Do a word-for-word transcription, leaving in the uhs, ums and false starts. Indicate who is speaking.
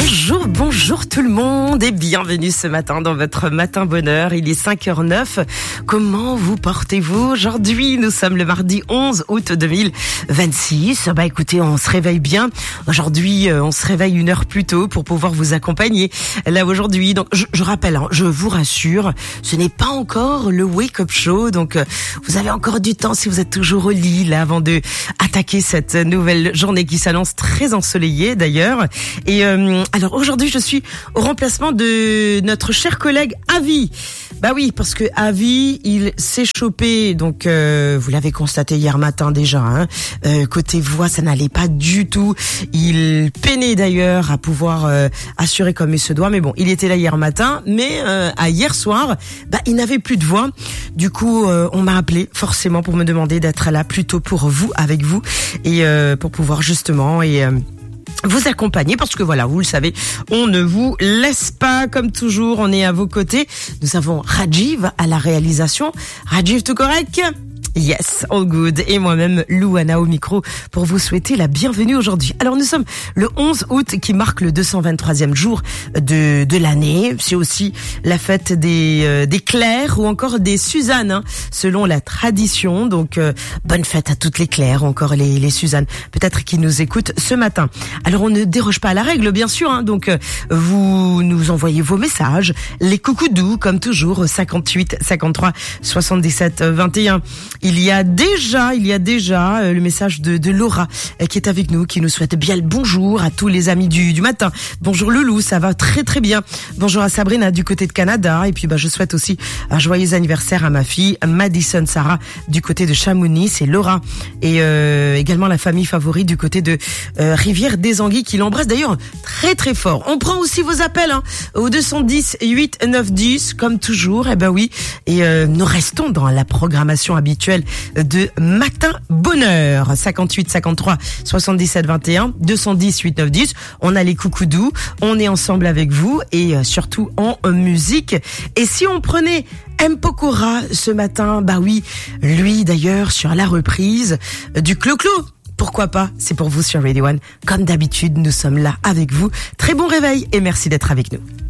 Speaker 1: Bonjour, bonjour tout le monde et bienvenue ce matin dans votre Matin Bonheur. Il est cinq heures neuf. Comment vous portez-vous aujourd'hui? Nous sommes le mardi onze août deux mille vingt-six. Bah écoutez, on se réveille bien. Aujourd'hui, on se réveille une heure plus tôt pour pouvoir vous accompagner là aujourd'hui. Donc je, je rappelle, hein, je vous rassure, ce n'est pas encore le wake-up show. Donc vous avez encore du temps si vous êtes toujours au lit là avant de attaquer cette nouvelle journée qui s'annonce très ensoleillée d'ailleurs. Et euh, alors aujourd'hui, je suis au remplacement de notre cher collègue Avi. Bah oui, parce que Avi, il s'est chopé, donc euh, vous l'avez constaté hier matin déjà, hein, euh, côté voix, ça n'allait pas du tout. Il peinait d'ailleurs à pouvoir euh, assurer comme il se doit, mais bon, il était là hier matin, mais euh, à hier soir, bah il n'avait plus de voix. Du coup, euh, on m'a appelé forcément pour me demander d'être là plus tôt pour vous, avec vous, et euh, pour pouvoir justement et euh, vous accompagner, parce que voilà, vous le savez, on ne vous laisse pas, comme toujours, on est à vos côtés. Nous avons Rajiv à la réalisation. Rajiv, tout correct? Yes, all good. Et moi-même, Louana au micro pour vous souhaiter la bienvenue aujourd'hui. Alors nous sommes le onze août qui marque le deux cent vingt-troisième jour de de l'année. C'est aussi la fête des euh, des Claires ou encore des Suzannes, hein, selon la tradition. Donc euh, bonne fête à toutes les Claires, encore les les Suzannes, peut-être qui nous écoutent ce matin. Alors on ne déroge pas à la règle, bien sûr, hein, donc euh, vous nous envoyez vos messages, les coucous doux comme toujours, cinquante-huit cinquante-trois soixante-dix-sept vingt et un. Il y a déjà, il y a déjà euh, le message de, de Laura euh, qui est avec nous, qui nous souhaite bien le bonjour à tous les amis du, du matin. Bonjour Loulou, ça va très très bien. Bonjour à Sabrina du côté de Canada. Et puis bah je souhaite aussi un joyeux anniversaire à ma fille Madison Sarah du côté de Chamonix. C'est Laura et euh, également la famille favorite du côté de euh, Rivière des Anguilles qui l'embrasse d'ailleurs très très fort. On prend aussi vos appels hein, au deux cent dix huit neuf dix comme toujours. Et ben oui. Et euh, nous restons dans la programmation habituelle de Matin Bonheur. cinquante-huit cinquante-trois soixante-dix-sept vingt et un, deux cent dix huit neuf dix. On a les coucous doux. On est ensemble avec vous et surtout en musique. Et si on prenait M. Pokora ce matin, bah oui, lui d'ailleurs sur la reprise du Clo-Clo. Pourquoi pas? C'est pour vous sur Radio One. Comme d'habitude, nous sommes là avec vous. Très bon réveil et merci d'être avec nous.